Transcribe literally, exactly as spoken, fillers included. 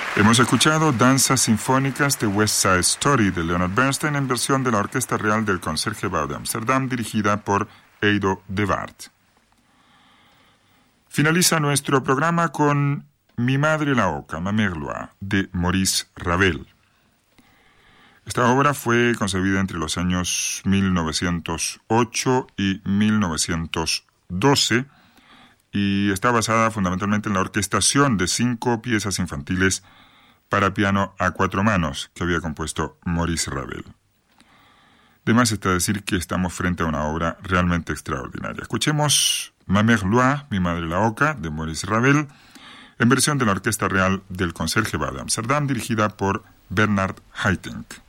Hemos escuchado Danzas Sinfónicas de West Side Story de Leonard Bernstein en versión de la Orquesta Real del Concertgebouw de Ámsterdam, dirigida por Edo de Waard. Finaliza nuestro programa con Mi madre la oca, Ma mère l'oie, de Maurice Ravel. Esta obra fue concebida entre los años mil novecientos ocho y mil novecientos doce y está basada fundamentalmente en la orquestación de cinco piezas infantiles para piano a cuatro manos que había compuesto Maurice Ravel. De más está decir que estamos frente a una obra realmente extraordinaria. Escuchemos Ma mère l'oie, Mi madre la oca, de Maurice Ravel, en versión de la Orquesta Real del Concertgebouw de Ámsterdam, dirigida por Bernard Haitink.